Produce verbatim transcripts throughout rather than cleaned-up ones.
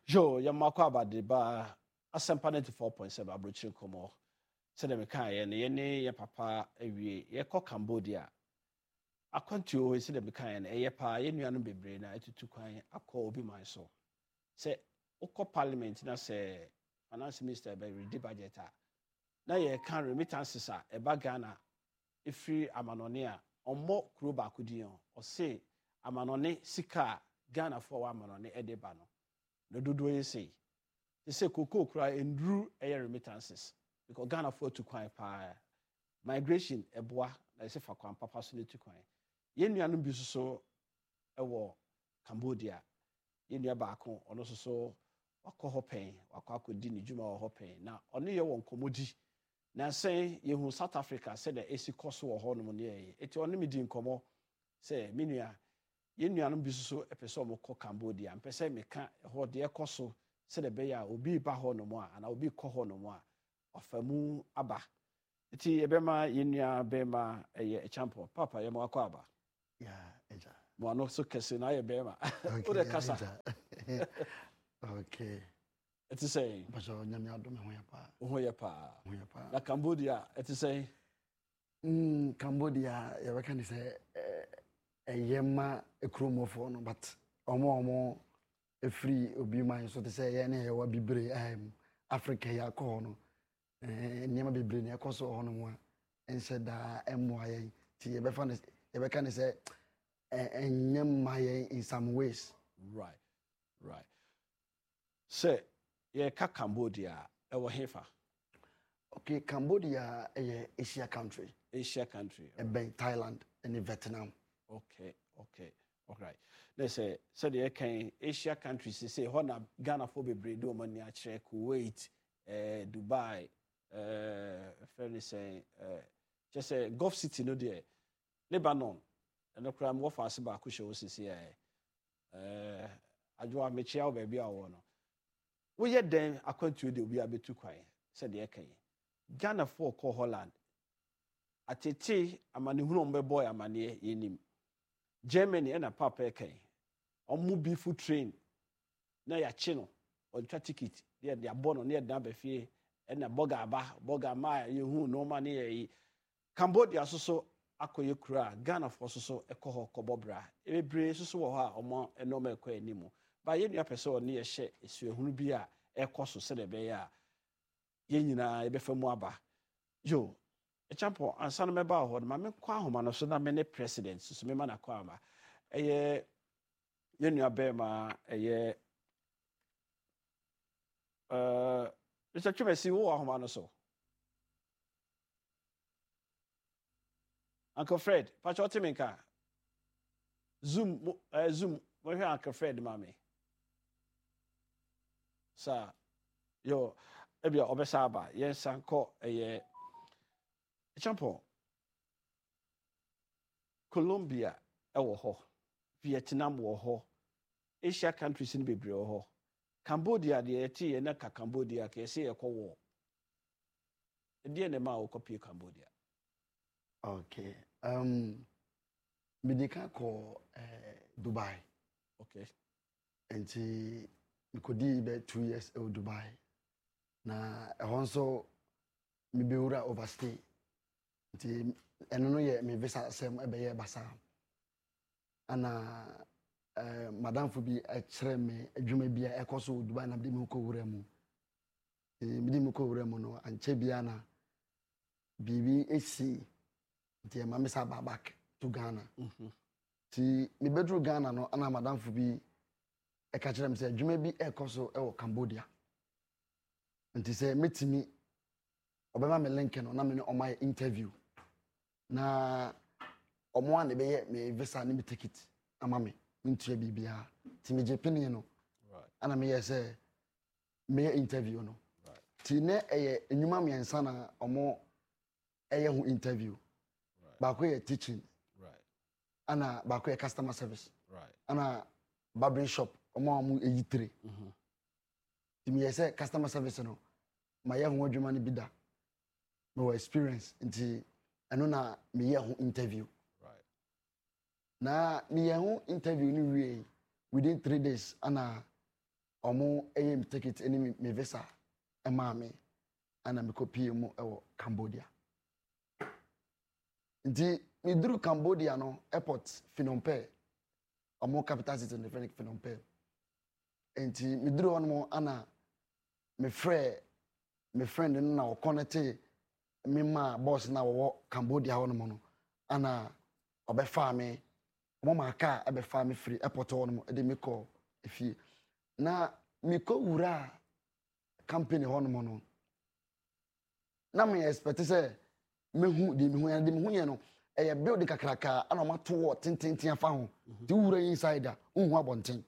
Jo, Yamako abade ba asempa ninety-four point seven abrochire komo. Se dem kan ye ne ye ne ye papa awie ye kɔ Cambodia. Akwantuo we se dem kan ye ne ye pa ye nuanu bebre na etutu kwan akɔ obi man so. Se ukɔ parliament na se finance minister be ready budget a na ye kan remittances a eba Ghana efiri amanone a ɔmmɔ kuro ba kudi on o se amanone sika Ghana for wa amanone ede ba no. No dodo ye say they say koko kura endru air remittances because Ghana for to kwan pa migration eboa na say fa kwan papa so to kwan ye nuanu bi so ewo Cambodia ye nua ba ko ono so so wakɔ hɔ pɛn wakɔ akɔdi ne dwuma wɔ hɔ pɛn na ɔno yɛ wɔ nkɔmɔdi na sɛn ye hu South Africa said the esi kɔso wɔ hɔ no mo ne yɛ eti ɔno mi di nkɔmɔ sɛ me nua ye nuanu bi so epeso mo kɔ Cambodia mpɛsɛ meka hɔ de ɛkɔso sɛ de be ya obi ba hɔ no mo a ana obi kɔ hɔ no mo a ɔfamu aba eti ye be ma ye nua be ma ɛyɛ champion papa ye mo akɔ aba ya eja mo ano so kese na ye be ma o de kasa okay eti sɛ baso nyame adom ho ya pa ho ye pa ho ya pa na Cambodia eti sɛ mm Cambodia ye be kan sɛ eyema ekromofo no but omo omo efri obi man so te say ye na ye wa bibre em Africa ya ko no eh nyema bibre na ekoso ho no a ense da emwa ye ti ye be fa ne ye be kan say enyema ye in some ways right right say ye ka Cambodia e wo hefa okay Cambodia e Asia country Asia country e ben Thailand and Vietnam. Okay, okay, all right. Let's say, so the can Asia countries say, Hona, Ghana for be breed, Omania, Czech, Kuwait, uh, Dubai, uh, fairly say, uh, just say Gulf City, no dear, Lebanon, and the crime of us about Kusha was here. Uh, I do a Michel baby, I want. We yet then, according to the we are be too quiet, said the Eke. Ghana for call Holland. Atete, amani huno boy amani yenim. Germany and a papa eke. Omu bifu train. Na ya chino. On tra ticket. They are born on near Dabefie. And a boga ba, boga ma, you who no money. Cambodia so akoye kura. Ghana for so ekoho kobobra. Ebe bre so ha omo enome kwe nimo. Ba ye nua pese oni ye hye esu ehunu bi a ekoso se de be ya. Ye nyina ebe famu aba. Yo. A champion and son member of my men quahoma no so na many presidents so me man akwama eye ye nua bema eye uh Mister Chumesi wo ahoma no so Uncle Fred pacho timinka zoom uh, zoom mo hwe Uncle Fred mami sa yo ebia obesa aba ye sanko eye Champion Colombia ewo ho Vietnam wo ho Asia countries in bebre wo ho Cambodia de eti ye na ka Cambodia ke se ye kwo e de ne ma wo copy Cambodia okay um medika ko eh Dubai okay enti mikodi be two years in Dubai na e honso mi beura overstay nti eno no ye me visa sem ebe ye basa ana eh madam fo bi e kire me adwuma bia ekoso Dubai na bidi mi ko wura mu e bidi mi ko wura mu no anche bia na bibi esi nti e ma me sa back to Ghana mhm ti me bedru Ghana no ana madam fo bi e ka kire me se adwuma bi ekoso e wo Cambodia nti se metimi obema me link no na me no my interview na omo an be ye me visa ni me ticket ama me ntua bibia ti me jepini no right ana me ye say me interview no right ti ne eye enuma me ensa na omo eye hu interview right ba ko ye teaching right ana ba ko ye customer service right ana barbering shop omo amu eyi three mhm ti me ye say customer service no ma ye hu adwuma ni bida no experience nti eno na me ye hu interview right na me ye hu interview ni wie within three days ana Omo eye ticket any me visa ema me ana me kopie mu ewo Cambodia. Nti me duru Cambodia no airport Phnom Penh. Omo capital city in the Phnom Penh. Nti me duru ono ana me frɛ me friend no na o connect me ma boss na wo Cambodia ho no mo no ana obefa me mo ma ka ebefa me free airport ho no mo e de me call efie na me ko wura company ho no mo no na me expect say me hu de me hu de me hu ye no e ye build kakraka ana ma to wo tintintin afa ho ti wura insider unhu abonten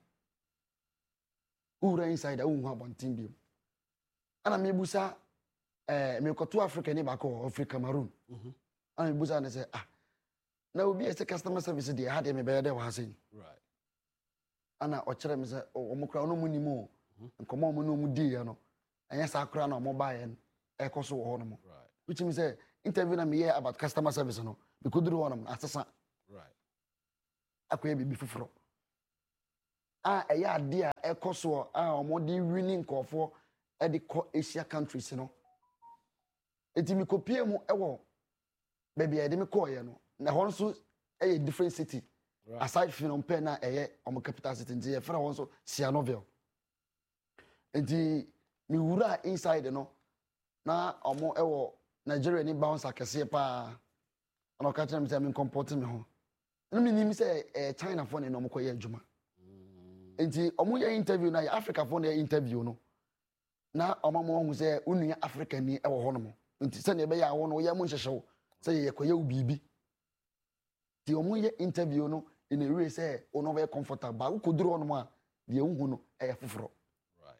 wura insider unhu abonten bi ana me busa eh me ko to Africa ni ba ko Africa Cameroon mhm ana me busa na say ah na obi ese customer service dey had me be there wa hasen right ana o kire me say o mo kra no mu ni mo nkomo mo no mu di ye no enya sa kra na mo ba ye e ko so ho no mo right which means say interview na me hear about customer service no be kuduru ho no asesa right akoye bibi fufuro ah eya ade a e ko so ah o mo di winning nkofo e di ko Asia countries no eti mi kopie mu ewo baby e de me call ye no na hon so a different city right. Aside Phnom Penh na eye omo capital city nti e fra hon so Sihanoukville nti mi wura inside no na omo ewo Nigeria ni bounce akese pa ana ka tell me say me comport me ho na me nim say eh, China phone no mo koye adwuma nti omo ye interview na Africa phone ye interview no na omo mo hu say unu Africa ni ewo ho no mo nti se na be ya wo no ye mo nhyehyeo say ye koye ubibi ti omo ye interview no in a way say ono be comfortable ba ko duro no ma de ehunu no e foforo right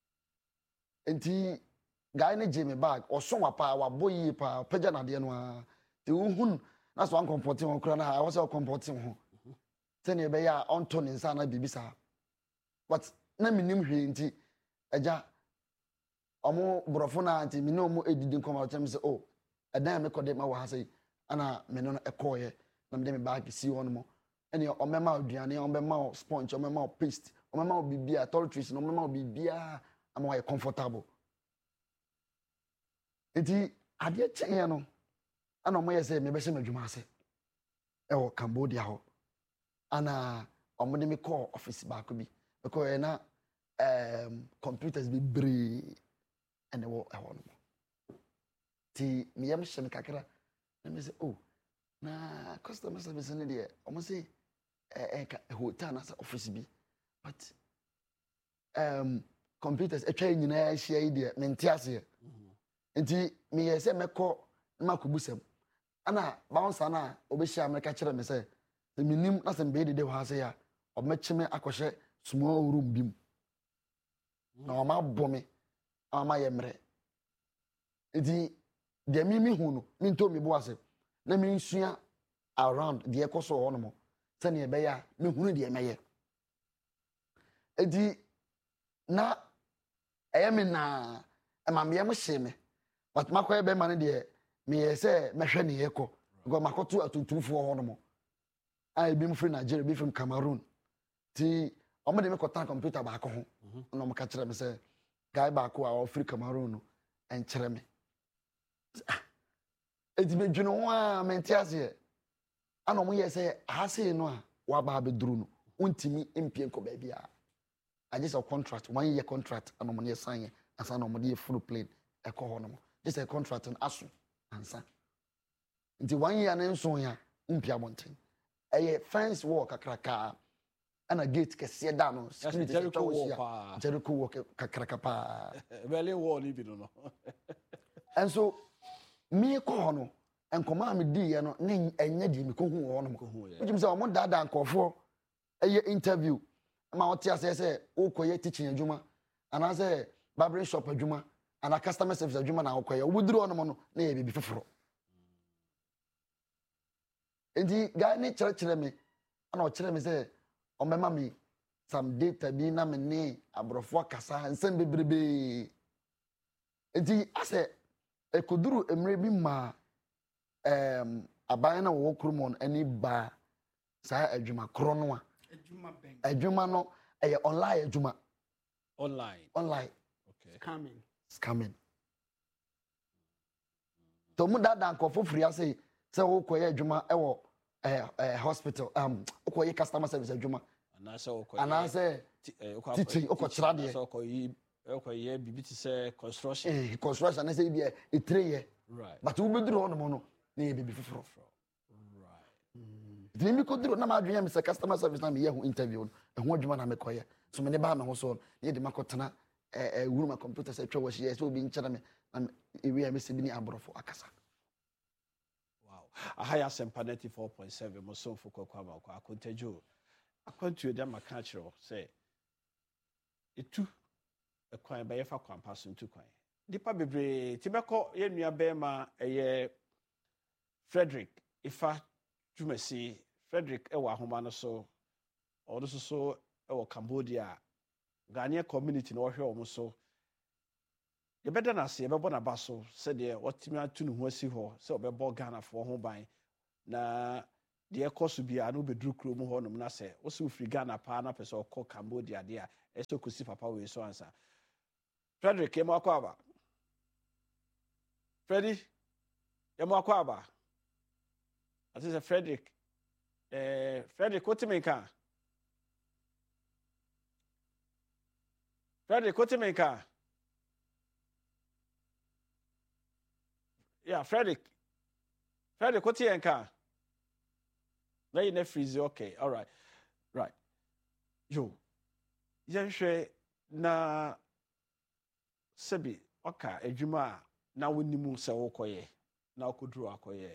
enti guy ne Jimmy bag oso wa pa wa boyi pa pagya na de no a ti uhun na so an comforting won kra na I was comforting ho tell you be ya on to nsa na bibisa but na minim hwe nti agya omo brofo na anti mi no mo edidi nkoma chem say oh edan me kode ma wa ha say ana me no ekoye na me dem bag si won mo ene o mema aduane o mema sponge o mema paste o mema bibia toiletries no mema bibia ama wa comfortable enti ade chen no ana mo yese me be se madwuma ase e wo Cambodia ho ana omo de me call office back bi because na um computers be bre and e wo e ho no ti me yam hye me kakra na me say oh na customer service ne de omo say eh eh hotel na office bi but um computers e twa nyina share ide me ntiase nti me yese meko na makobusam ana bounce na obehia America kire me say minim na sem be de ho ase ya obmechime akɔhye small room bim na o ma bome ama ye mre nti de mi mi hu no mi nto mi bo ase na mi nsua around de ekoso ho no mo se ne be ya mi hu de meye edi na eye mi na e ma me mo hye me but makoye be ma ne de me ye se mehwe ne ye ko go makoto atutumfo ho no mo ai bi mfiri Nigeria bi from Cameroon ti omo de me kota computer ba ko ho na mo ka kire me se guy ba ko a o free Cameroon no en kire me edi me dwene ho a me ntiase ana mo ye se hase no a wa ba be duru no untimi impie ko ba bia I just a contract one year contract ana mo ne sign asa na mo de full plane e ko ho no mo just a contract and aso ansa nti one year na nso ya impia bonten eye fence wall kakraka ana gate kese da no security Jericho wall pa Jericho wall kakraka pa Berlin wall ni bi no and so me ko no enkoma me di ye no ne enye di me ko hu wo no ko hu ye which say omo dada nkofo eye interview ma oti ase say ukoye teaching adwuma ana say barbering shop adwuma ana customer service adwuma na ukoye wuduru no no na ye bibi foforo enti guy ne chere chere me ana o chere me say o mema me some data bi na me ne abrofo kasa nsen bebrebe enti ase ekoduru emre bi ma em aban na wo kromon ani ba sa adwuma kro no a adwuma ben adwuma no eye online adwuma online. Online. Okay. Scamming. Scamming. To mu dada nkofo free ase say wo koye adwuma e wo eh eh hospital um wo koye customer service adwuma. Ana say wo koye. Ana say teaching wo ko kira de. So koye wo koye bibi ti say construction. Eh construction na say bi e three year. Right. But wo beduru ho no mo no na e bibi foforo. Right. Then me ko duru na ma adwuma me say customer service na me ye ho interview no. E ho adwuma na me koye. So me ne ba me ho so ne de makotena eh eh wuru ma computer say twa wo hye so obi nkyere me na ewi ya me se bi ni abrofo akasa. A higher Sempaneti four point seven, Moson Fuko Kwama, Akontejo. I want to them a catcher say, it too a coin by a quam passing to coin. Dipa Bibre, Timaco, Yemia Bema, a year Frederick, if I do me see Frederick Ewa Homano so, or also so, or Cambodia, Ghanaian community, no here almost so. You better not say about a basso, said there, what Timmy to know see her, so be bought Ghana for home by na the course to be a no be drew crew mohon, na say, also free Ghana, Pana, or call Cambodia, dear, as so could see Papa with so answer. Frederick came out cover. Freddy, Yamakwaba. As is a Frederick, eh, Frederick, what to make her? Frederick, what to make her? Yeah, Frederick. Frederick, what's your car? Now you never freeze. Okay, all right, right. Yo, you say na sebi oka ejuma na wonimu se wokoye na okoduru akoye.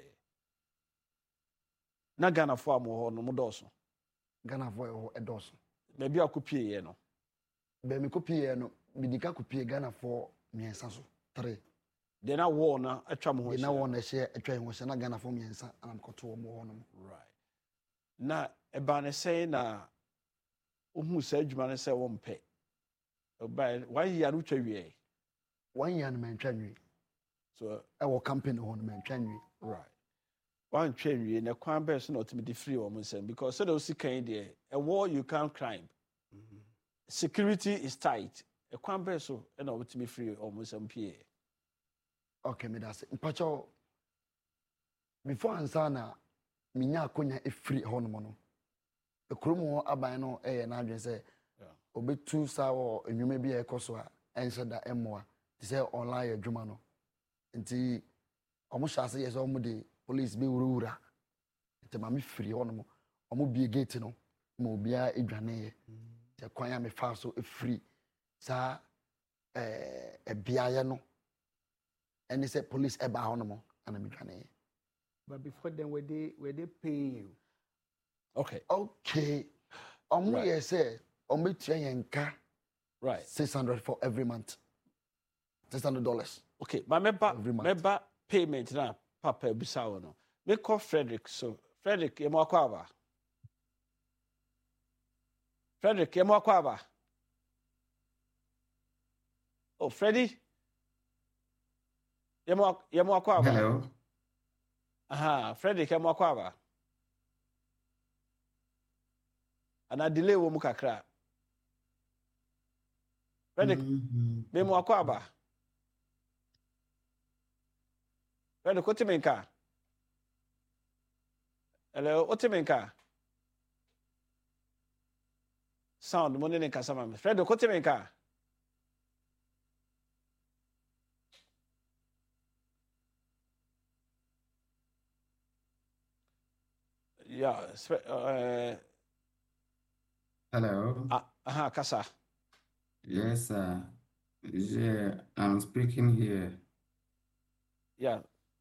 Na Ghana for am ho no modoso. Ghana for ho edoso. Maybe akopie ye no. Be me kopie no, bidika kopie Ghana for miensa so. Three. Then I war na atwa mo ho. Na war na share atwa ho share na Ghana for miensa anam koto mo ho no. Right. Na eba ne say na ohu sa adwuma ne say wo mpe. Oba one year no twa wie. One year no man twa nwi. So I will campaign ho no man twa nwi. Right. One twa wie na kwan be so na ultimately free wo nsem because so those kan there a war you can't climb. Mm-hmm. Security is tight. A kwan be so na ultimately free wo nsem pie. Okay, me that's it. Mpacho before ansana minya akonya e free ho no no. E kromo aban no e na adwen say obetu sa wo enwuma bi e koso a ense da emoa. Ti say online adwuma no. Nti omo hyase yes omo de police be wurura. Nti ma me free ho no mo. Omo bie gate no ma obia edwane ye. Ti kwan ya me fa so e free sa eh e biaye no. And they said police eba honomo and I'm trying. But before then, were they were they paying you? Okay. Okay. Um right. We say um we try right six hundred for every month. Six hundred dollars. Okay, but member member payment na papa bisa no. Me call Frederick so Frederick e mo akwa Frederick e mo akwa Oh, Freddy. Yemo yemo akwa ba. Hello. Aha, Frederick yemo akwa ba. Ana delay wo mu kakra. Frederick Mm-hmm. be mo akwa ba. Frederick otimenka. Hello, otimenka. Sound mo ne nkasa ma. Frederick otimenka. Yeah, uh, Hello. uh, uh, Kasa. Yes, sir. Yeah, I'm speaking here. Yeah.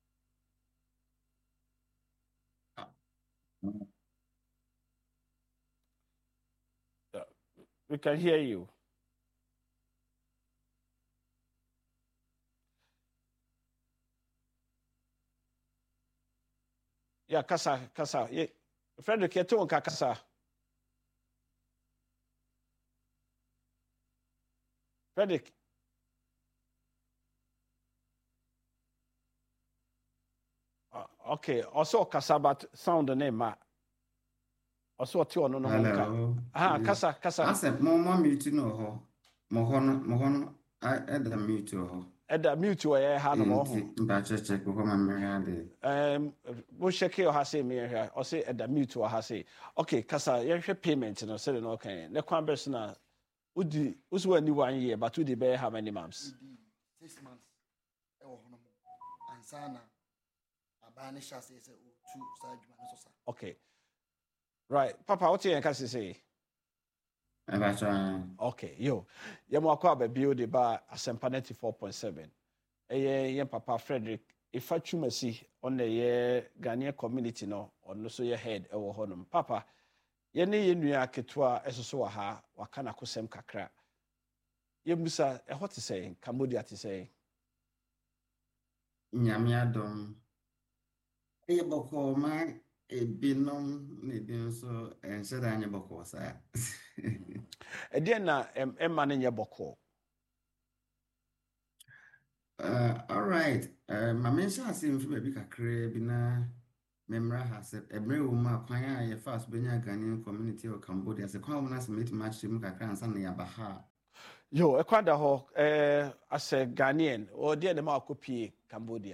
Yeah. We can hear you. Yeah, Kasa, Kasa. Yeah. Frederick, you're doing Kasa. Frederick. Uh, okay, also Kasa, but sound the name, ma. Also, two on no Hello. Ah, Yes. Kasa, Kasa. I said, Mama, meeting no ho. Mohono, Mohono, I had a mute or ɛda mute wɔ yɛ ha no ma ɔho Bacha check before my Mariade. um wo check your ha say me here or say ɛda mute wɔ ha say okay kasa yɛhwɛ payment no sɛ no okay ne kwan bɛs na wodi usu ani one year but wodi bɛyɛ how many months six months ɛwɔ hɔ no mo ansa na aban ne hyɛ ase sɛ otu saa adwuma no so sa okay right papa what you can say Bacha. okay yo yɛmo akɔ ababio de ba Asempa ninety-four point seven ɛyɛ yɛn papa Frederick Ifa Twumasi on the yɛ Ghanaian community no ɔno so yɛ head ɛwɔ hɔ nom papa yɛne yɛ nua ketewa ɛsoso wɔ ha waka na kosɛm kakra yɛmusa ɛhɔ te sɛ Cambodia te sɛ Nyame adom. Eye boko ma ebinom ne bi nso enhyɛ da anye boko saa. ɛdeɛ na ɛma ne nyɛ bɔkɔ Uh, all right. Uh, ma menhyɛ ase mfi baabi kakra bi na memra ha sɛ ɛmmerɛ wɔ mu a kwan a yɛfa so bɛnya Ghanaian community wɔ Cambodia sɛ kwan wɔ mu na sɛ mɛtumi akyerɛ mu kakra ansa na yɛaba ha. yo ɛkwan da hɔ ɛɛ asɛ Ghanaian ɔdeɛ ne ma akɔpie Cambodia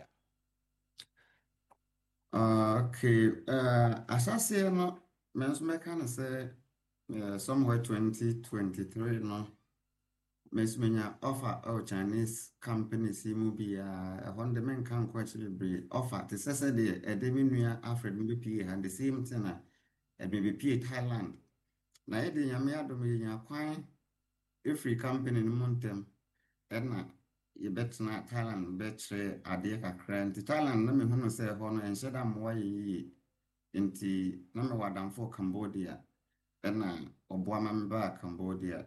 Uh, okay. Uh, asase no me nso mɛka no sɛ uh, somewhere twenty twenty-three no Miss Menya offer our Chinese companies mu bi a ɛhɔ de menka nkɔ akyire bebree offer te sɛ sɛ deɛ ɛde me nua Alfred no bɛpie ha the same thing a ɛde bɛpie Thailand na yɛde nyame adom yɛnya kwan ɛfiri company no mu ntɛm ɛna yɛbɛtena Thailand bɛkyerɛ adeɛ kakra nti Thailand na mehu no sɛ ɛhɔ no ɛnhyɛ da mmoa yɛ yie nti na mewɔ adamfo Cambodia ɛna ɔboa ma me baa Cambodia.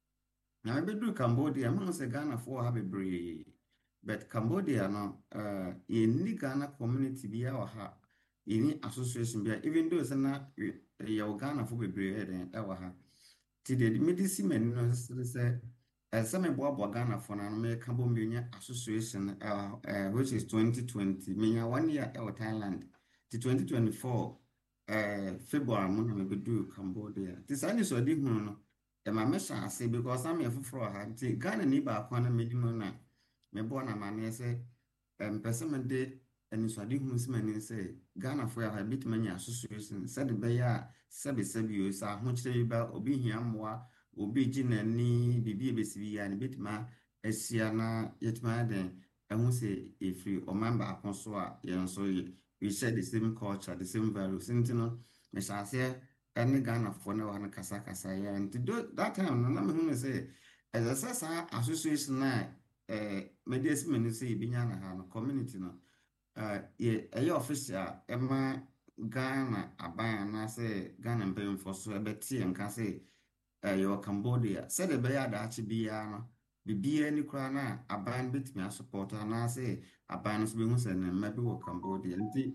Na mebɛduru Cambodia mo sɛ Ghana for ha bebree but Cambodia no uh yɛnni Ghana community bi a wɔ ha yɛnni association bi a even though sɛ na yɛwɔ Ghana for bebree ɛden ɛwɔ ha ti de mede si mani no sɛ ɛsɛ meboaboa Ghana for na no meka bɔ menya association uh, uh which is twenty twenty menya one year ɛwɔ Thailand ti twenty twenty-four uh February mo na mebɛduru Cambodia ti saa ni so adi hunu no Ema mesha ase because I'm a fufro ha nti Ghana ni ba kwa na medimo na mebo na mane sɛ mpɛsɛ mede aniswade hu si mani sɛ Ghana for ha bit manya association sɛ de bɛyɛ a sɛbe sɛbe o sa ho kyerɛ ba obi hia mmoa obi gina ni bibi ebesi ya ne bitima asia na yetima den ɛho sɛ efiri ɔman ba akon so a yɛn so we share the same culture the same values nti no mesha ase any Ghana for no one kasa kasa ya and do that time no na me hu say as a sasa association na eh medias menu say binya na ha no community no eh ye eh official ema Ghana aban na say Ghana mpem for so ebeti enka say eh your Cambodia say the be ya da achi bia no bibia ni kra na aban betimi support na say aban so be hu say na maybe wo Cambodia nti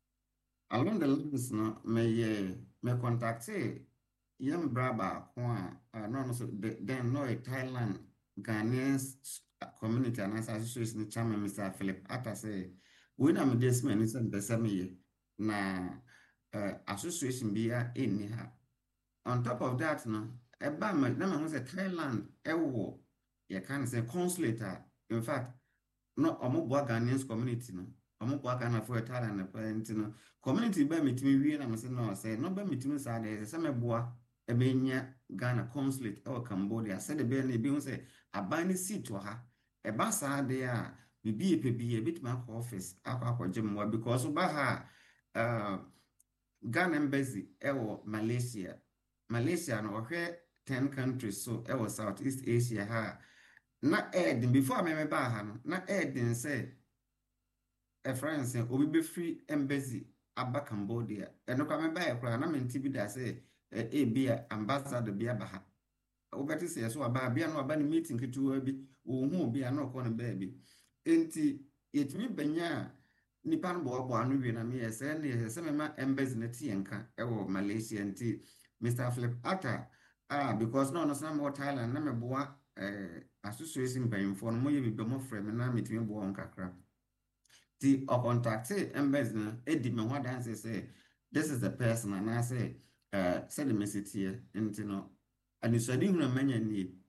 along the lines no me me contacte young braba kwa uh, no no so then no Thailand Ghanaian community and association chairman Mister Philip Atta say we na me this man is the me na uh, association bia in ha on top of that no eba me na me say Thailand ewo ye can say consulate in fact no omoboa Ghanaian community no omo kwa kana for Thailand na penti no community ba metimi wie na me say no say no ba metimi sa de say meboa e benya Ghana consulate e Cambodia say de be na bi hu say aban ni seat wa ha e ba sa de a bibi epebi e bitima ko office akwa akwaje mwa because ba ha uh Ghana embassy e wo Malaysia Malaysia no hwe ten countries so e wo Southeast Asia ha na Eden before me me ba ha no na Eden say a friend say obi be free embassy aba Cambodia eno kwa me ba e kra na menti bi da say e bia ambassador bia ba ha obeti say so aba bia no aba ni meeting ketewa bi wo hu bia no ko no ba bi enti yetimi banya nipa no bo bo anu wi na me say na say me ma embassy na ti enka e wo Malaysia enti Mister Philip Atta ah because no no say mo Thailand na me boa eh association bayinfo no mo ye bi be mo frɛ me na metimi bo on kakra the or contact embassy na edi me ho dance say this is the person and I say uh send the message here and you know and you said you manya ni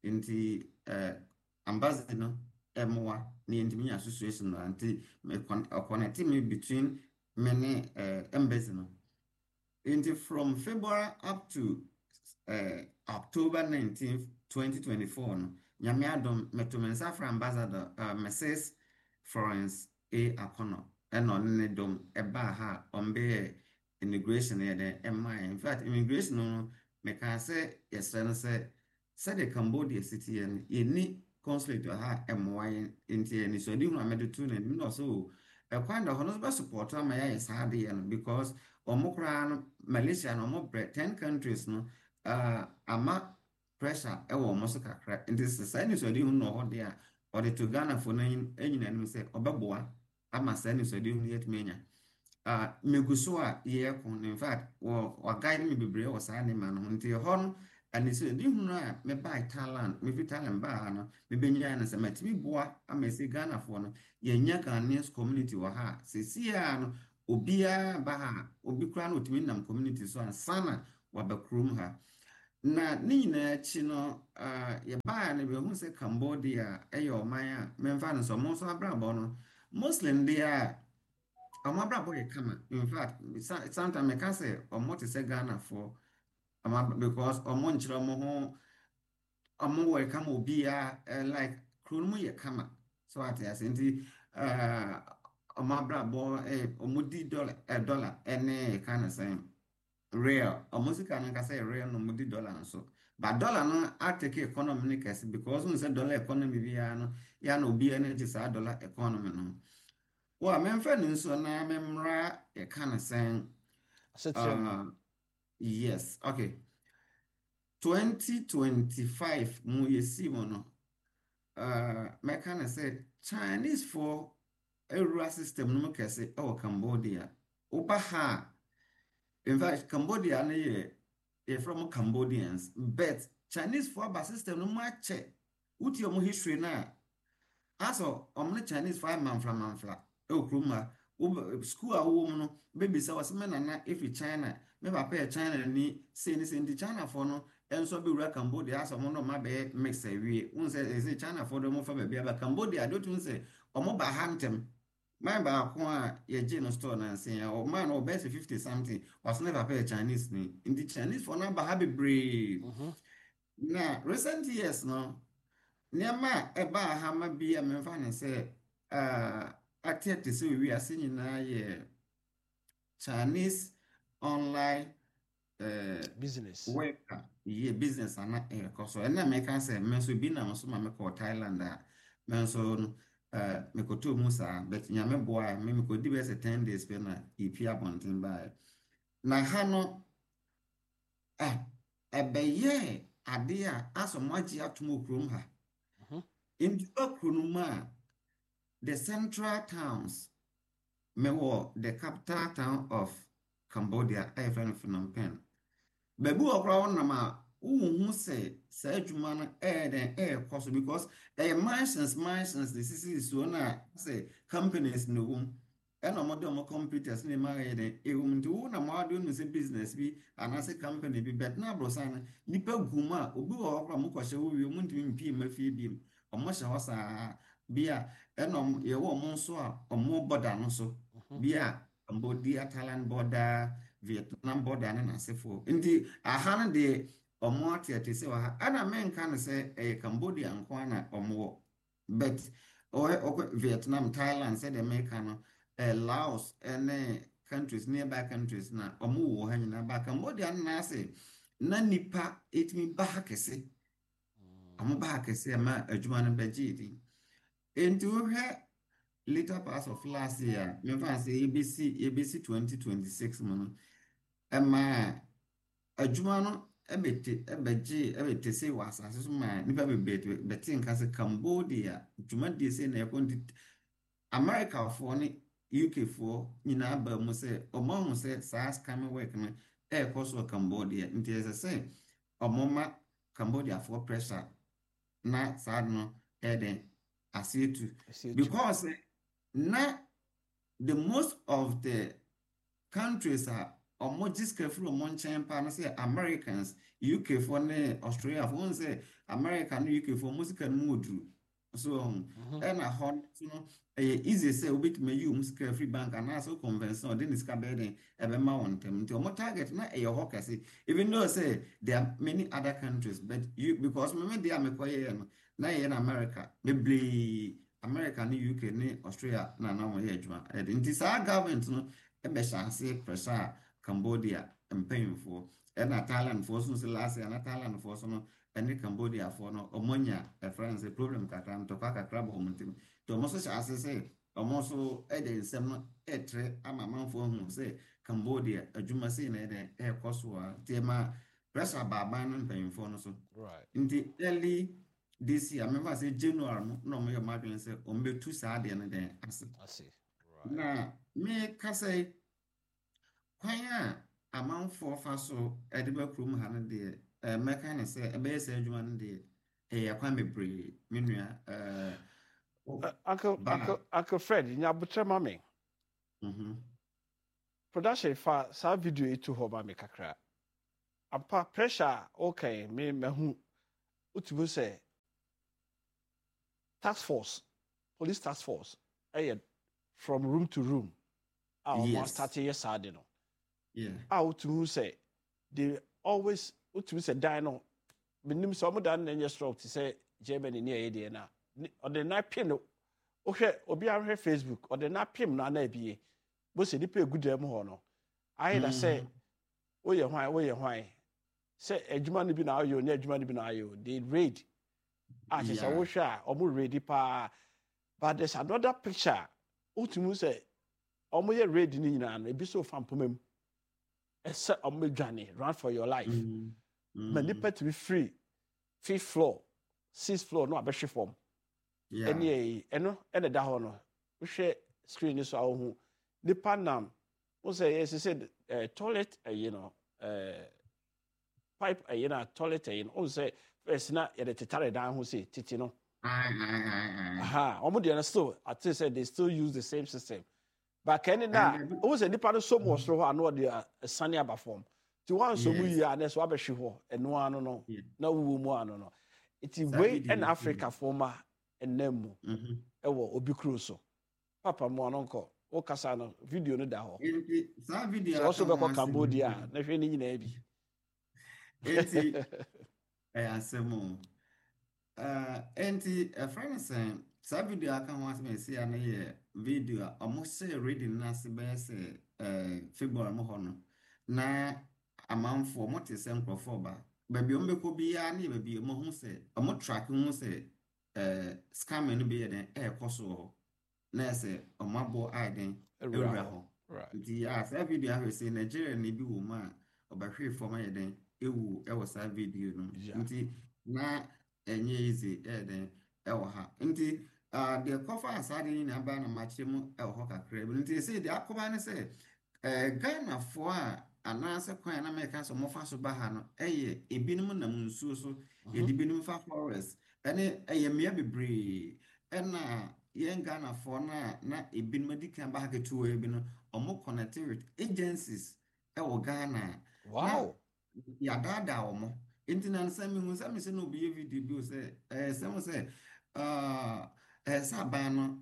nti eh, ambassador no ɛmoa na yɛntumi nya association no nti me connect me between me ne eh, embassy no nti from February up to uh, October nineteenth twenty twenty-four no nyame adom meto me nsa fra ambassador uh, Missus Florence A. Akono ɛna ɔne ne dom ɛbaa ha ɔmbɛyɛ immigration yɛ dɛ ɛma in fact immigration no meka sɛ yɛsrɛ no sɛ sɛde Cambodia city yɛ no yɛni consulate wɔ ha ɛmmoa yɛn nti yɛni so adi hunu a mede to no anim na ɔsɛ ɛkwan da hɔ no bɛsupport ama yɛayɛ saa adeɛ no because ɔmo koraa no Malaysia no ɔmo brɛ ten countries no uh, ama pressure ɛwɔ ɔmo so kakra nti sɛ saa nisɔde hunu na ɔhɔ deɛ a ɔde to Ghana fo no anyina anim sɛ ɔbɛboa ama saa nisɔde hunu yɛtumi anya uh, megu so a yɛɛko in fact wɔ guide me bebree wɔ saa ne ma no nti hɔ no anisɔde hunu a mebaa Thailand mefi Thailand baa ha no mebɛnyaa no sɛ matumi boa ama ɛsɛ Ghana fo no yɛnya Ghanaians community wɔ ha sɛsiaa no obiara ba ha obi koraa na otumi nam community so ansana wabɛkurom ha na ne nyinaa akyi no uh, yɛbaa no bɛhu sɛ Cambodia ɛyɛ ɔman a memfa no sɛ ɔmo nso abrabɔ no Muslim deɛ a ɔmo abrabɔ yɛ kama in fact sometimes meka sɛ ɔmo te sɛ Ghana for because ɔmo nkyerɛ ɔmo ho ɔmo wɔ kama obiara uh, like kuro mu yɛ kama so ate ase nti uh, ɔmo abrabɔ eh ɔmo di dollar eh dollar ɛne kind of same real ɔmo sika no nkasa yɛ real no ɔmo di dollar nso but dollar no atake economy ne kɛse because ɔmo sɛ dollar economy biara no ya na obiara ne ti saa dollar economy no wa memfa ne nso na memra yɛ kind of same uh, yes okay twenty twenty-five mu yɛsi mu no uh mɛka ne sɛ Chinese for Eura system no kɛse ɛwɔ Cambodia. Oba ha. In fact, Cambodia ne ye from Cambodians, but Chinese for ba system no much. Uti omo history na. Aso omne Chinese for manfla manfla. E okruma school a wo no baby say was me na if China me ba pay China ni say ni say ndi China for no enso be wura Cambodia aso mo no ma be mix awie. Un say China for do mo fa be ba Cambodia do tun say omo ba hantem. My back ye geno store and saying, oh man, or best fifty something was never pay Chinese name. In the Chinese for number happy brave. Now, recent years no, near my eba hammer be a man fan and say, uh, I tell to say we are seeing now, yeah, Chinese online uh, business. Worker, yeah, business and not air cost. And I make answer, Mensu Bina, Masuma, call Thailand, Menso. Uh, me ko to musa but nyame boa me me ko di be se ten days pe na ipi abonten ba na ha no eh ebeye ade a asomo agi atom okrom ha in okronuma the central towns me wo the capital town of Cambodia I friend Phnom Penh babu okra wona ma uhu say say adwuma no eh den eh cost because eh mansions mansions the city is so na say companies no um and no modern computers ne ma eh den eh um nti na ma do no say business bi anase company bi bet na brosan nipa guma obi wo okra mo kwahye wo wi mu ntimi mpi ma fie bi o mo hye ho saa bia enom ye wo mo nso a o mo border no so bia Cambodia Thailand border Vietnam border na nasefo nti aha no de omo atiate se wa ana men kan se e Cambodia nko na omo but o Vietnam Thailand said the make no eh, Laos and countries nearby countries na omo wo ha nyina ba Cambodia na se na nipa etimi ba hakese omo ba hakese ma adwuma no beji di enti wo hwe later part of last year me fa say A B C A B C twenty twenty-six mo no ema adwuma no ebete ebeje ebete say was asase ma nipa bebete beti nka se Cambodia dwuma die say na ekon America for ni U K for nyina ba mu say omo hu say saa scam work no e koso Cambodia nti ese say omo ma Cambodia for pressure na saa no eden asetu because na the most of the countries are or more just careful among China say Americans U K for ne Australia for one say America and U K for music and mood. So um and a hot you know easy say bit me you music free bank and also convention then is cabin ebe ma on them to more target na e hawk say even though say there are many other countries but you because me they are me koye no na in America maybe America and U K ni Australia na na mo ye adwuma e nti sa government no e be chance pressure Cambodia mpanyimfo e na Thailand for so last year na Thailand for so no any Cambodia for no omonya a friends a problem kata to ka kakra bo mutim to mo so chance say omo so e de nsem no e tre ama manfo hu say Cambodia adwuma say na e e koso a tema pressure baba no mpanyimfo no so Right. nti early this year I remember say January no no me imagine say o me tu sa de no den ase I see. Right. na me ka say kwan a amanfo fa so e de ba krom ha no de eh meka na say e be say adwuma no de e ya kwan bebre me nua eh Uh, Uncle, ba Uncle, Uncle Fred, nyabutre mami. mhm Production fa sa video itu ho mami kakra. Ampa pressure okay me mehu utubu say task force, police task force, eh from room to room. Ah, one yes start here sad no. yeah Ah, utubu say they always utubu say die no. Minim so mo dan na stroke to say Germany near ede na. Or the night pin no. Okay, obi ahwe Facebook or the night pin na na ebie. Bo se nipa good dem ho no. I da say wo ye hwan wo ye hwan. Say adwuma no bi na ayo na adwuma no bi na ayo. They raid. Ah, say wo hwe a omo ready pa. But there's another picture. Utumu say omo ye raid ni nyina no ebi so fam pomam. Ese omo dwane run for your life. mhm Ma nipa to be free. Fifth floor, sixth floor no abehwe form. yeah Any e eno ene da ho no. Wo hwe screen ni so a wo hu. Nipa nam. Wo say yes said uh, toilet uh, you know uh, pipe uh, you know toilet uh, you know. Wo say first na ye de tetare dan ho say titi no. I I I Aha, omo de na still I think say they still use the same system. But can na and wo say nipa no so mo so ho ano de sane aba form. Ti wan so mu yes yi a na so abehwe ho eno ano no. yeah Na wo mu ano no. It is that way video in Africa former enemu mhm ewo obi kuro so. Papa mo anonko o kasa no video no da ho. enti sa video So also aka be ho asem Cambodia na hwe ni nyina bi. enti eh asem uh enti a friend say sa video aka ho asem esi ya na ye video a omo say reading na se be say eh February mo ho no na amanfo mo te se nkrofo ba ba bi ombe ko bi ya na ba bi mo ho say omo track ho say eh scam no be ye den e koso ho na say omo abo aiden ewura ho Right. nti a sa video ahwe say Nigeria na bi wo ma obahwe form ye den ewu e wo sa video no Yeah. nti na enye easy e den e wo ha nti ah the cover aside ni na ba na machi mu e wo kakra bi nti say the akoba ne say eh Ghana fo a anase kwan na make so mo fa so ba ha no eye ebinim na nsuo so ye di binim fa forest ene eye mea bebre ena ye Ghana fo na na ebinim di kan ba ha ketu e bi no omo connect with agencies e wo Ghana Wow. ya dada omo internet sami hu sami se no be video bi say eh sami say ah eh saban no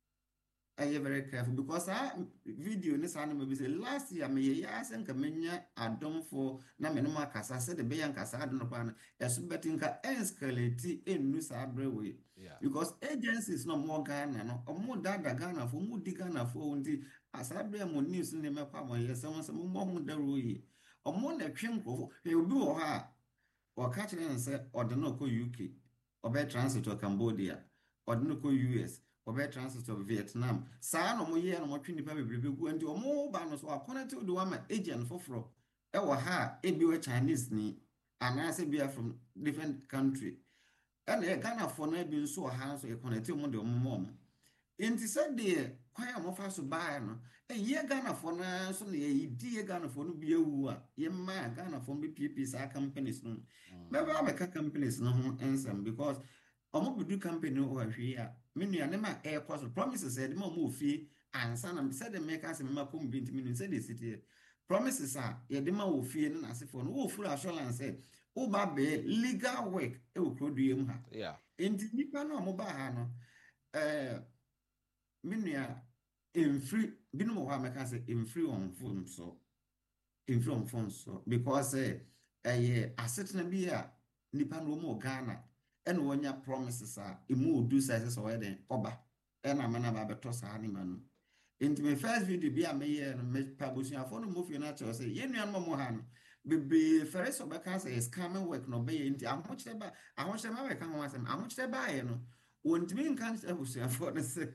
I very careful because I video this anime be say last year me ye asen ka menya adom for na me no makasa said the be yan kasa adom no pan eso betin ka escalate enu sa brewe Yeah. because agencies no more Ghana no omo dada Ghana for mu di Ghana for unti asabre mo news ne me kwa mo ye se mo se mo mo da royi omo na twen krofo e obi wo ha o ka kire ne se odeno ko U K obe transit to Cambodia odeno ko U S obe transit of Vietnam saa no mo ye no mo twi nipa bebrebe gu anti omo ba no so akona ti do ma agent foforo e wo ha e bi we Chinese ni anase bi from different country and e Ghana for na bi nso ha so e connect mo de omo mo enti said de kwan mo fa so ba no e ye Ghana for na so na ye di ye Ghana for no bi ewu a ye ma Ghana for bi P P sa companies no me ba me ka companies no ho ensam because omo bidu company o ahwe a me nua ne ma air cost promises e de ma mo ofie ansa na said the make us me ma kom bi ntimi no said the city promises a ye de ma ofie no na asefo no wo full assurance uba be legal work e wo produce ha Yeah. enti nipa no mo ba ha no eh menua emfiri binu mo ha meka say emfiri on phone so emfiri on phone so because eh eh asetna bi a nipa no mo Ghana ene wonya promises a emu do say so we den oba ena mana ba beto sa ni manu enti me first video bi a me ye no me pabusuafo no mo fi na che say ye nua no mo ha no bebe ferris obeka say scamming work no be enti ahochire ba ahochire ma be ka ho asem ahochire ba ye no wontimi nkan abusuafo no say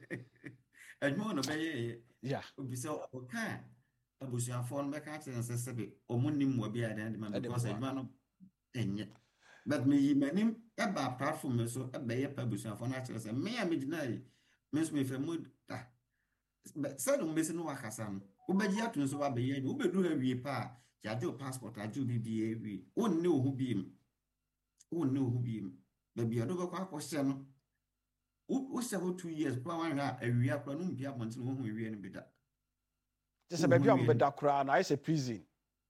admo no be ye Yeah. obi say oka abusuafo no be ka che say say be omunnim mo bi adan ma because admo no enye but me yi manim eba platform so eba ye abusuafo no che say me a me dinai me so me fe mo ta say no me se no wakasa no obeji atun so ba be ye no obedu ha wie pa Yajo passport ajo B B A we won ne ohu biem won ne ohu biem ba bia do bekwa kwose no wo se ho two years kwa wan ha awia kwa no mbia bonte no hu awie no bida Just a baby am beda kra na I say prison.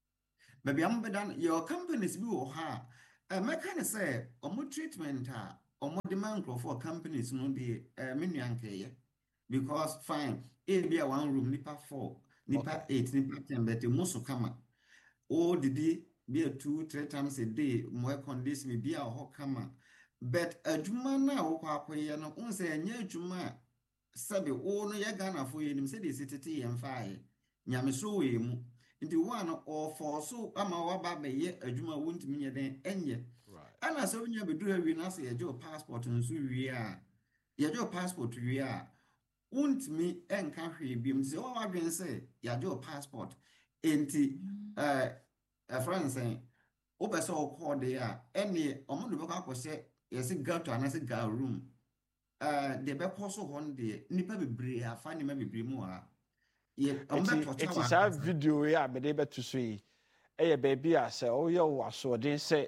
ba bia am beda your companies bi wo ha e meka ne say omo treatment a omo demand for companies no be e menu ankeye because fine e bia one room nipa four nipa eight nipa ten but mo so kama or did he be a two, three times a day, more condition be a hawk hammer. But a juma now, Quaquay, and on say a near juma, Sabi, oh no, ya gana for him, said the city and fire. Yamiso him into one or four so I'm a baby yet a juma won't mean a day, and yet. Right. And I saw you be doing we not say a job passport and so we are. Your job passport we are. Won't me and country beam say, oh, I've been say, your job passport. Enti uh a friend saying obe so call there any omo do beka kwose yes go to anase ga room uh the be so hon de nipa bebre afa ni ma bebre mu a ye omo to It is a video ya me dey beto so yi e baby a say o ye wo asodin say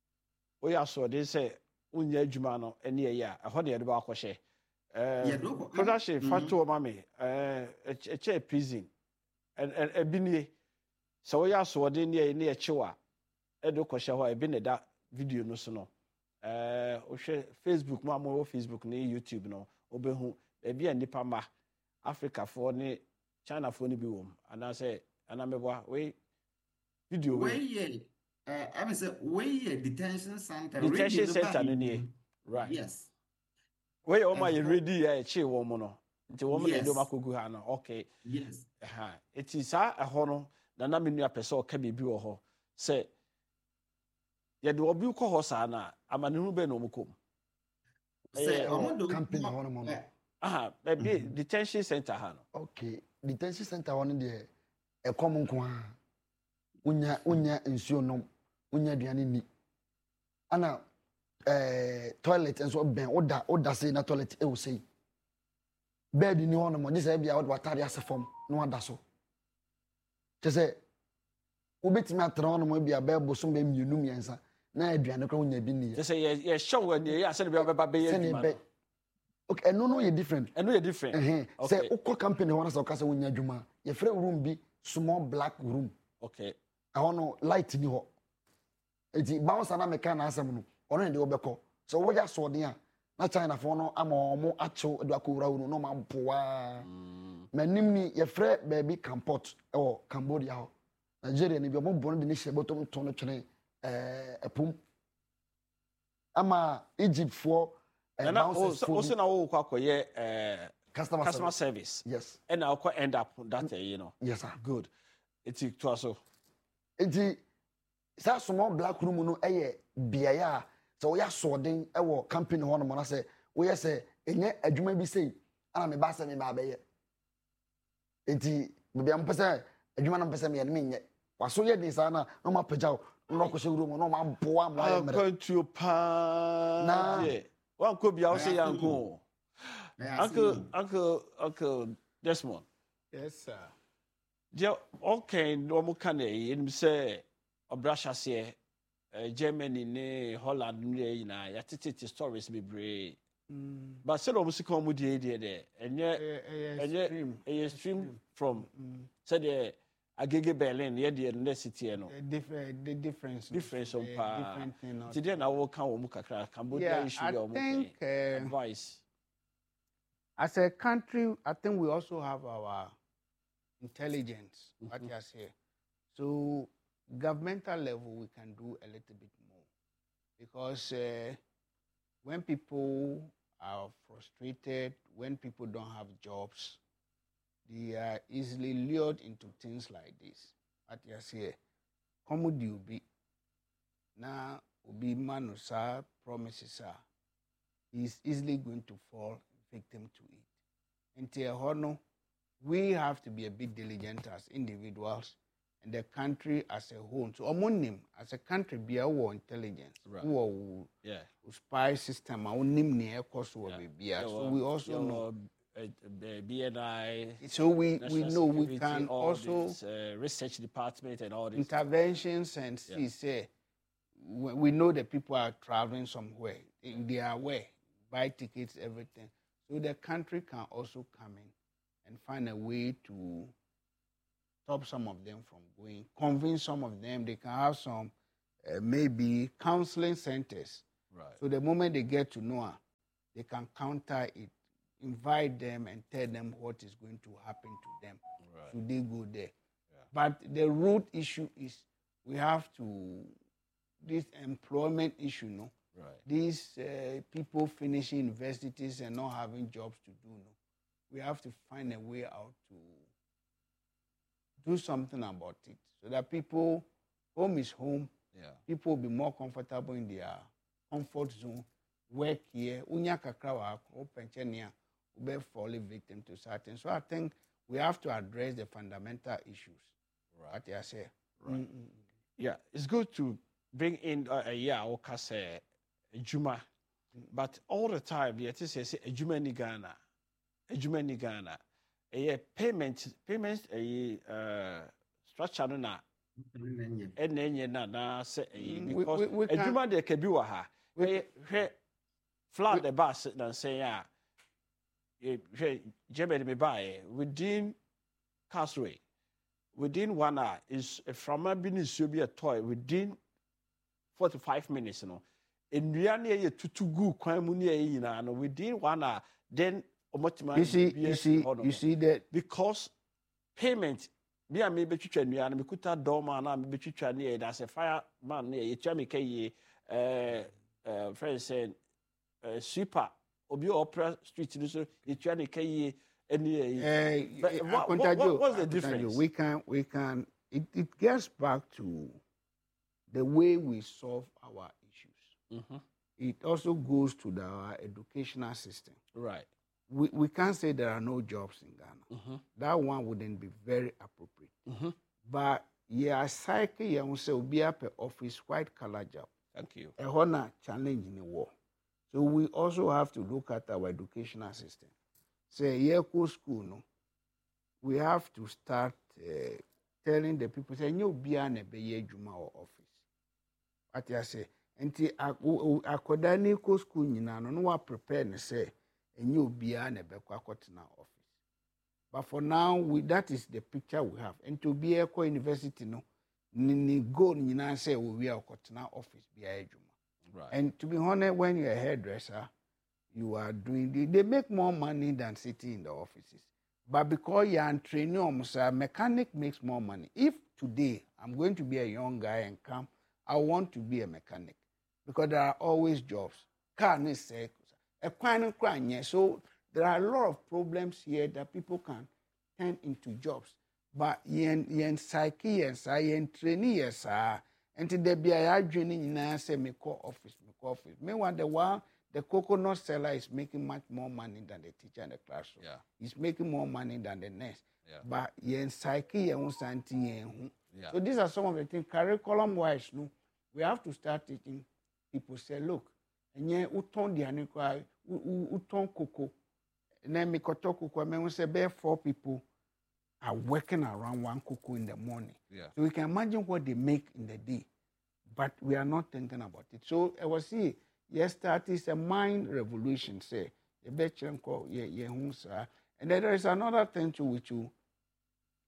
o ye asodin say unya adwuma no ene ye a ho de ye ba akwohye eh production fato ma me eh e che prison and and e bi nie so we asodin ne ne e chewa e do kwhye ho e bi ne da video no so no eh o hwe Facebook ma mo Facebook ne YouTube no obehu e bi anipa ma Africa for ne China for ni bi wom ana say ana meboa we video we ye uh I mean say we ye detention center detention center no ne right yes we o ma ye ready ya e che wo mo no nti wo mo ne do makogu ha no okay yes ha it is a ho no na na menu apese o ka bibi wo ho say ye de obi ko ho sa na amane be no mokom say omo camping ho no mo aha be detention center ha no okay detention center ho no de e kom nko ha unya unya nsuo nom unya aduane ni ana eh toilet enso ben oda oda say na toilet e wo say bed ni ho no mo say bia wo watare asefom no ada so tese ubetimi atra ho no mo bia be bosom be mienu miensa na aduane kra unya bi ni tese ye ye show when ye say be be be ye adwuma okay no no ye different and no ye different uh-huh. Say ukọ company ho na say okasa unya adwuma ye free room bi small black room okay I want no light ni ho enti bounce na meka na asem no ono de obekọ so wo ya so de a na China fo no ama omo acho do akowura wo no ma mpoa manim ni ye frɛ baby campot e wo Cambodia ho Nigeria ni bi omo bon de ni hye botom to no twene eh epum ama Egypt fo eh bounce fo so na wo kwa koye eh customer, customer service. service yes and na ko end up that uh, you know yes sir good it's to also enti sa small black room no eye biaya so we are soden e wo company ho no mo na say we say enye adwuma bi sei ana me ba se me ba be ye enti me bia mpese adwuma na mpese me ye me nye waso ye din sa na no ma pagyaw no ko she room no ma boa mo aye mere kontu pa na ye wan ko bia o say yanko uncle uncle uncle Desmond yes sir je okay no mo kan e nim say obrasha se Germany ne Holland ne na ya tete stories be brave mm. But say no music come dey dey there enye enye a stream from say the agege Berlin ye de no city no The different, the difference. difference the on pa different thing. not- today na wo kan wo mu kakra Cambodia Yeah, issue I ya wo mu think uh, advice as a country, I think we also have our intelligence. What you say. So governmental level, we can do a little bit more because uh, when people are frustrated, when people don't have jobs, they are easily lured into things like this. What you say, come do be now be manusa promises are is easily going to fall victim to it. Until Hono, we have to be a bit diligent as individuals and the country as a whole. So omonim as a country be our intelligence. Right. Who yeah spy system our nim near cost will Yeah. be Yeah, so well, we also your, know. uh, uh, B N I So we, we National know we Security, can all also this, uh, research department and all this interventions and see Yeah. say we we know that people are traveling somewhere. They they are aware, buy tickets, everything. So the country can also come in and find a way to stop some of them from going, convince some of them. They can have some uh, maybe counseling centers. right So the moment they get to know, they can counter it, invite them and tell them what is going to happen to them. right Should they go there? Yeah. But the root issue is we have to, this employment issue, no? right These uh, people finishing universities and not having jobs to do, no? We have to find a way out to do something about it so that people, home is home, yeah people will be more comfortable in their comfort zone, work here, unya kakra wa openchenia, ube falling victim to certain. So I think we have to address the fundamental issues. right What I say. right Mm-mm. yeah it's good to bring in uh, a year or say Juma, but all the time yeah to say a Juma ni Ghana a Juma ni Ghana a payment payments a uh, structure no na and then na na say Mm, we- because we- we a can- Juma de can be wa ha we- we we flat the bus and say yeah Germany me buy within Castaway within one hour is from a business should be a toy within forty-five minutes you know in reality to to go kwan mu ne yi na no within one hour then omotima You see, you see, you see that because payment me a me betwitwa nua na me kuta doma na me betwitwa ne that's a fireman ne ye twa me kai eh eh friend said uh, super obi opera street ni so ye twa ne kai any uh, But what- what- what- what's the difference? We can, we can. It, it gets back to the way we solve our issues. mm-hmm. It also goes to the, our educational system. right We, we can't say there are no jobs in Ghana. mm-hmm. That one wouldn't be very appropriate. Mm-hmm. But yeah, cycle yeah, we say be up office white collar job. Thank you. A honor challenge in the war. So we also have to look at our educational system. Say yeah, go school no. We have to start uh, telling the people say you be an be juma or office. What I say, nti akoda ni ko school nyina no no wa prepare ne say enye obia na be kwa na office. But for now, we, that is the picture we have. And to be a university no ni ni go nyina say we are na office be a juma. Right. And to be honest, when you're a hairdresser, you are doing the, they make more money than sitting in the offices. But because you're a trainee, a mechanic makes more money. If today I'm going to be a young guy and come, I want to be a mechanic because there are always jobs. Car is sick, a crime crime. So there are a lot of problems here that people can turn into jobs. But yen yen psyche yen sa yen trainee yes ah. And to be a journey in a say me call office, me call office. Me want the one the coconut seller is making much more money than the teacher in the classroom. Yeah. He's making more money than the nurse. Yeah. But yen psyche yen something yen. Yeah. So these are some of the things curriculum wise. No, we have to start teaching people. Say, look, and yen uton di anikwa uton cocoa. And then me koto cocoa. Me we say, be four people are working around one cocoa in the morning. Yeah. So we can imagine what they make in the day, but we are not thinking about it. So I was see, yes, that is a mind revolution. Say, and then there is another thing to which you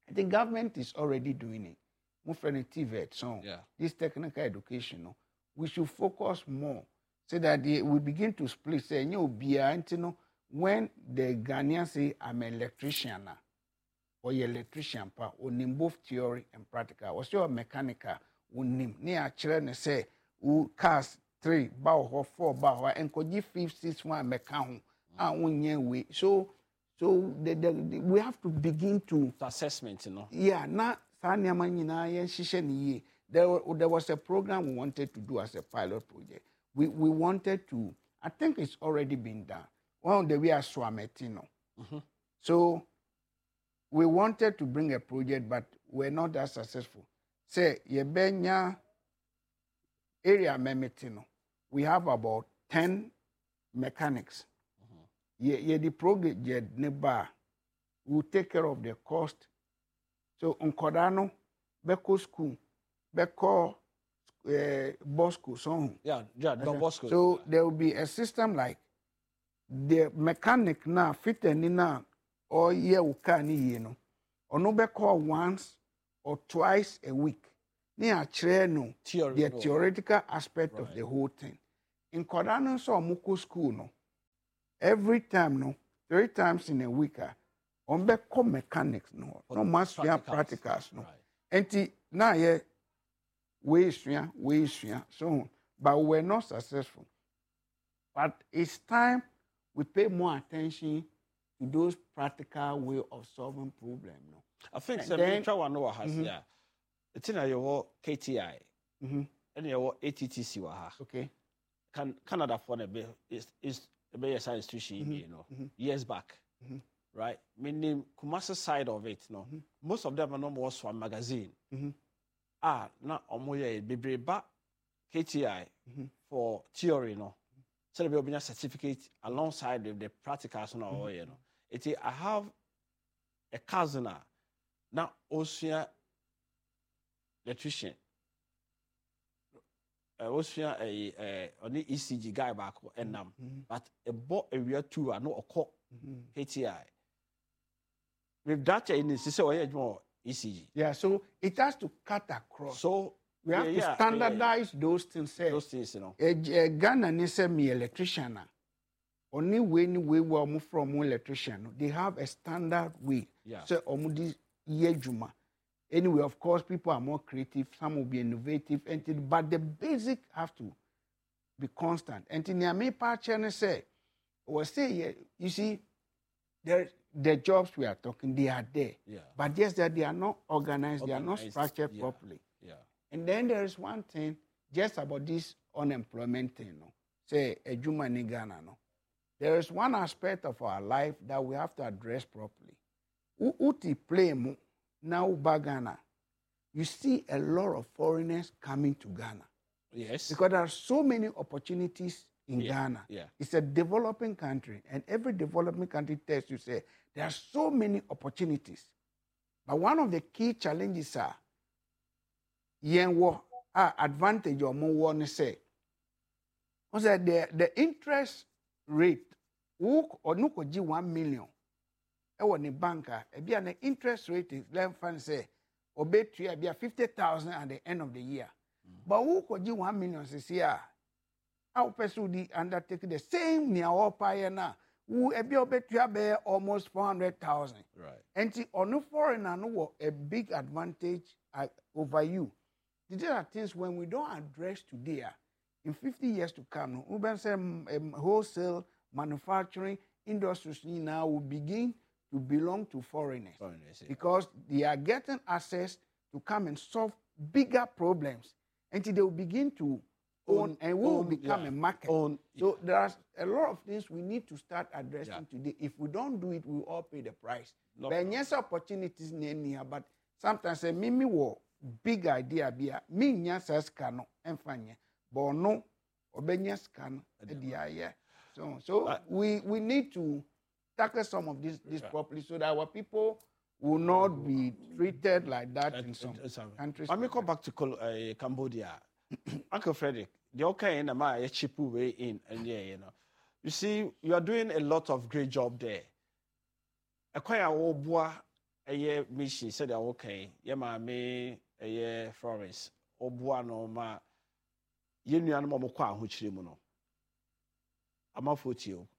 The government is already doing it. Move for T V E T, so Yeah. this technical education, no, we should focus more so that they, we begin to split. Say, you know, be you know, when the Ghanaians say I'm an electrician now, or you're electrician, pa, or name both theory and practical, or so mechanical, or name near children say, who cars three, bow or four bow, and could give fifth, six, one mechanic, and one year way. So, so the, the, the, we have to begin to To assessment, you know. yeah, na saa nneɛma nyinaa yɛnhyehyɛ ne yie. There, wa- there was a program we wanted to do as a pilot project. We, we wanted to, I think it's already been done. One of the way Swametino. So we wanted to bring a project, but we're not that successful. Say, yebenya area memetino. We have about ten mechanics. Ye, ye the project ye neba will take care of the cost. So Nkodano, Beko school, Beko uh, Bosco, so Yeah, yeah, Don Bosco. so there will be a system like the mechanic now fit any now or year can you know or no Beko once or twice a week. Near no Theory, the no. theoretical aspect of Right. the whole thing. In Kodano so Muko school no. Every time no, three times in a week, ah, on Beko mechanics no, For no master practicals. practicals no. Right. Enti na ye we sua we sua so but we're not successful. But it's time we pay more attention to those practical way of solving problem. No. I think And so. then- Try one know has yeah. It's in your K T I Mm-hmm. and your A T T C waha. Okay. Can Canada for a bit is is a bit science institution, you know, years back. Mhm. Right? Meaning Kumasi side of it, no. Most of them are no more Swan magazine. Mhm. Ah, na omoye bebre ba K T I Mhm. for theory, no. So there will be a certificate alongside with the practicals no you know. It is- I have a cousin ah, now also electrician. Uh, also a a only E C G guy back and nam, but a bought area two are no occur K T I. With that in this is more E C G. Yeah, so it has to cut across. So we have yeah, to yeah, yeah, standardize those things. yeah, Say, those things, you know. a, a Ghana ni say me electrician na. Only way ni way we are from one electrician. no, They have a standard way. Yeah. So omu di ye juma. Anyway, of course, people are more creative. Some will be innovative, and it- but the basic have to be constant. And in Yami Pachene say, or say, yeah, you see, there the jobs we are talking, they are there. Yeah. But just that they are not organized, they are not Organized, structured yeah. properly. Yeah. And then there is one thing just about this unemployment thing, no? Say a Juma in Ghana, no. There is one aspect of our life that we have to address properly. U- Uti play mo now Ghana. You see a lot of foreigners coming to Ghana Yes. because there are so many opportunities in Yeah, Ghana. yeah. It's a developing country, and every developing country tells you say there are so many opportunities. But one of the key challenges are yen wo a advantage or more one say. What's that the the interest rate who or no could one million. I want a banker, a be an interest rate is let fan say or bet to be a fifty thousand at the end of the year. But who could you one million this year? Our person the undertake the same near all pioneer who a be bet to be almost four hundred thousand. Right. And see, on no foreigner no a big advantage uh, over you. These are things when we don't address today, ah, in fifty years to come, no, we say um, um, wholesale manufacturing industries now will begin to belong to foreigners Foreigners, yeah. because they are getting access to come and solve bigger problems. Until they will begin to own, Own- and we will own, become yeah. a market. Own, So there are a lot of things we need to start addressing Yeah. today. If we don't do it, we will all pay the price. No but problem. yes, opportunities near here, but sometimes say mimi wo big idea bia me nya saska no enfanye but no obenya scan yeah. So so Uh, we we need to tackle some of this this properly so that our people will not be treated like that in some countries. Let me come back to Col- uh, Cambodia. Uncle Frederick, the okay in the my cheap way in and yeah, you know. You see, you are doing a lot of great job there. Acquire Obwa ɛyɛ mission sɛdeɛ wokan yɛ maame ɛyɛ Florence ɔboa no ma yɛn nuanom a wɔkɔ ahokyere mu no amafoɔ tie o.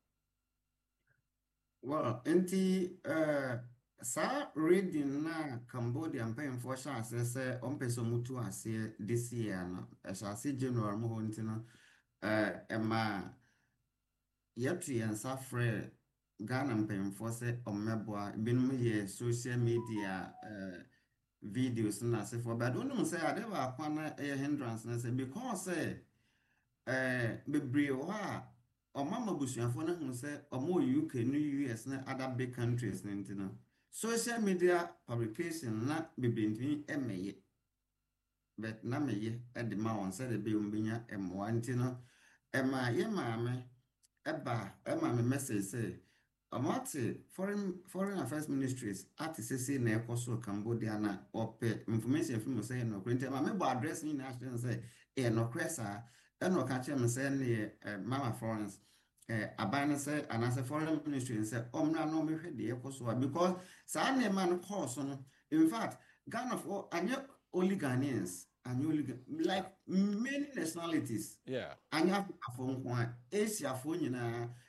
Well, nti uh, saa reading na Cambodia mpanyinfoɔ hyɛ aseɛ sɛ ɔmpɛ sɛ ɔmutu aseɛ this year no ɛhyɛ ase January mu hɔ nti no uh, ɛma yɛto yɛn nsa frɛ Ghana mpanyinfoɔ sɛ ɔmmɛboa binom yɛ social media uh, videos na asefoɔ but wonim sɛ ade baako na ɛyɛ hindrance na sɛ because sɛ uh, bebree wɔ a Omama busuafo na hu sɛ omo U K no U S na other big countries na nti no social media publication na bebree emeye but na meye e de ma won sɛ de be umbenya emwa nti no ema ye maame eba ema me message sɛ omate foreign foreign affairs ministries at sese na ekoso Cambodia na ope information from say no nti ma me bo address ni na sɛ e no kresa ɛna ɔka kyerɛ me sɛ ne Mama Florence eh aban sɛ anase foreign ministry sɛ ɔmra no mehwɛ de ɛkɔ so because saa ne man course no in fact Ghana for anya only Ghanaians and only like many nationalities yeah anya afo nko a Asia fo nyina